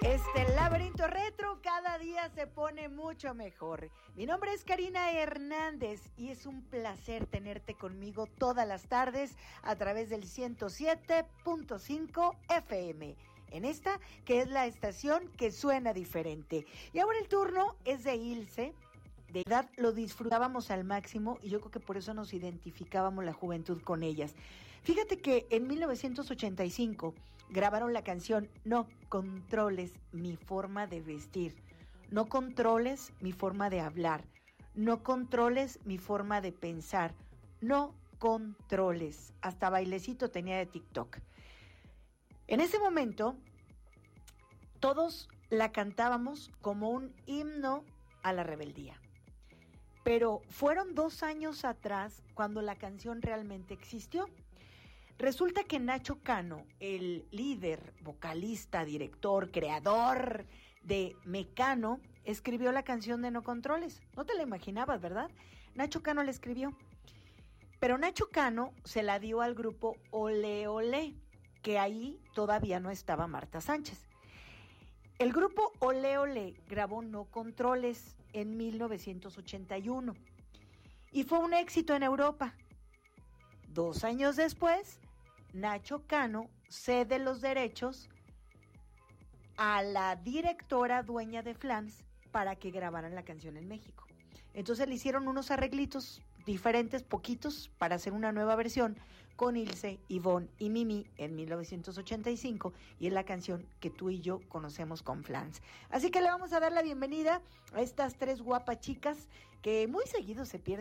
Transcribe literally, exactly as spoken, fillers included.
Este laberinto retro cada día se pone mucho mejor. Mi nombre es Karina Hernández y es un placer tenerte conmigo todas las tardes a través del ciento siete punto cinco F M. En esta, que es la estación que suena diferente. Y ahora el turno es de Ilse. De edad lo disfrutábamos al máximo y yo creo que por eso nos identificábamos la juventud con ellas. Fíjate que en mil novecientos ochenta y cinco grabaron la canción No controles mi forma de vestir, no controles mi forma de hablar, no controles mi forma de pensar, no controles. Hasta bailecito tenía de TikTok. En ese momento todos la cantábamos como un himno a la rebeldía. Pero fueron dos años atrás cuando la canción realmente existió. Resulta que Nacho Cano, el líder, vocalista, director, creador de Mecano, escribió la canción de No Controles. No te la imaginabas, ¿verdad? Nacho Cano la escribió. Pero Nacho Cano se la dio al grupo Ole Ole, que ahí todavía no estaba Marta Sánchez. El grupo Ole Ole grabó No Controles en mil novecientos ochenta y uno y fue un éxito en Europa. Dos años después, Nacho Cano cede los derechos a la directora dueña de Flans para que grabaran la canción en México. Entonces le hicieron unos arreglitos diferentes, poquitos, para hacer una nueva versión con Ilse, Ivonne y Mimi en mil novecientos ochenta y cinco, y es la canción que tú y yo conocemos con Flans. Así que le vamos a dar la bienvenida a estas tres guapas chicas que muy seguido se pierden